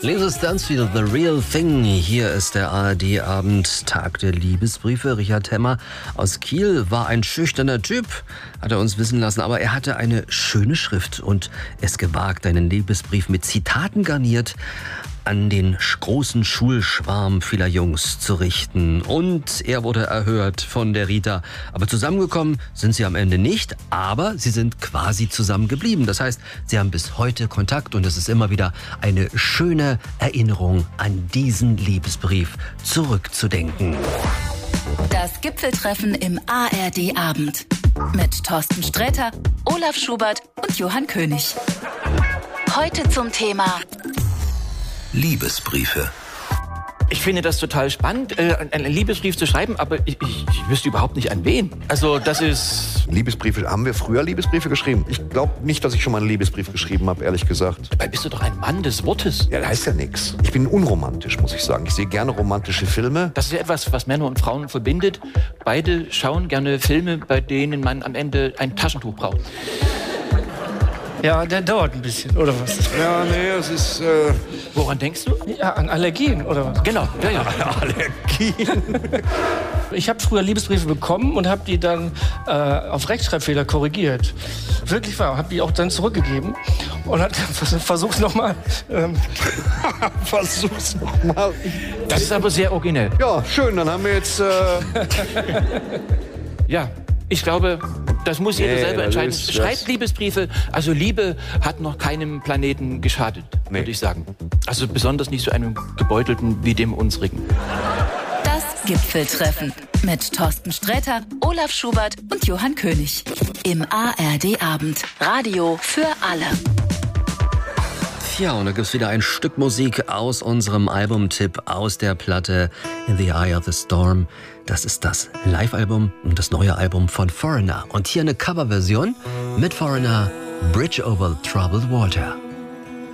Lisa Stansfield, The Real Thing. Hier ist der ARD-Abend, Tag der Liebesbriefe. Richard Hemmer aus Kiel war ein schüchterner Typ, hat er uns wissen lassen. Aber er hatte eine schöne Schrift und es gewagt, einen Liebesbrief mit Zitaten garniert an den großen Schulschwarm vieler Jungs zu richten. Und er wurde erhört von der Rita. Aber zusammengekommen sind sie am Ende nicht, aber sie sind quasi zusammengeblieben. Das heißt, sie haben bis heute Kontakt und es ist immer wieder eine schöne Erinnerung, an diesen Liebesbrief zurückzudenken. Das Gipfeltreffen im ARD-Abend mit Thorsten Sträter, Olaf Schubert und Johann König. Heute zum Thema Liebesbriefe. Ich finde das total spannend, einen Liebesbrief zu schreiben, aber ich wüsste überhaupt nicht an wen. Also das ist... Liebesbriefe, haben wir früher Liebesbriefe geschrieben? Ich glaube nicht, dass ich schon mal einen Liebesbrief geschrieben habe, ehrlich gesagt. Dabei bist du doch ein Mann des Wortes. Ja, das heißt ja nichts. Ich bin unromantisch, muss ich sagen. Ich sehe gerne romantische Filme. Das ist ja etwas, was Männer und Frauen verbindet. Beide schauen gerne Filme, bei denen man am Ende ein Taschentuch braucht. Ja, der dauert ein bisschen, oder was? Ja, nee, es ist... Woran denkst du? Ja, an Allergien, oder was? Genau, ja. Allergien. Ich habe früher Liebesbriefe bekommen und habe die dann auf Rechtschreibfehler korrigiert. Wirklich wahr, habe die auch dann zurückgegeben und versuch's nochmal. Versuch's nochmal. Das ist aber sehr originell. Ja, schön, dann haben wir jetzt... Ja, ich glaube, das muss jeder selber entscheiden. Schreibt Liebesbriefe. Also Liebe hat noch keinem Planeten geschadet, würde ich sagen. Also besonders nicht so einem gebeutelten wie dem unsrigen. das Gipfeltreffen mit Thorsten Sträter, Olaf Schubert und Johann König. Im ARD-Abend. Radio für alle. Ja, und da gibt's wieder ein Stück Musik aus unserem Albumtipp aus der Platte In the Eye of the Storm. Das ist das Live-Album und das neue Album von Foreigner. Und hier eine Coverversion mit Foreigner, Bridge over Troubled Water.